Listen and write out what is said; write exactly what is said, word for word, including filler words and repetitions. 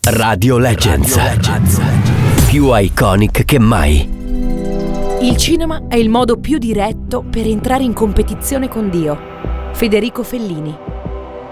Radio Legends. Radio Legends. Più iconic che mai. Il cinema è il modo più diretto per entrare in competizione con Dio. Federico Fellini.